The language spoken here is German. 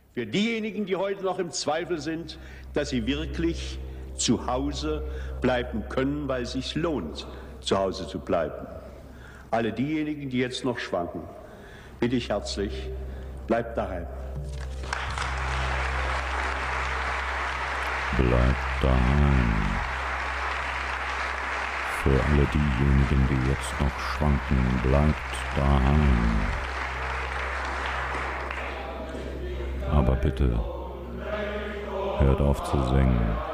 Für diejenigen, die heute noch im Zweifel sind, dass sie wirklich zu Hause bleiben können, weil es sich lohnt, zu Hause zu bleiben. Alle diejenigen, die jetzt noch schwanken, bitte ich herzlich, bleibt daheim. Bleibt daheim. Für alle diejenigen, die jetzt noch schwanken, bleibt daheim. Aber bitte, hört auf zu singen.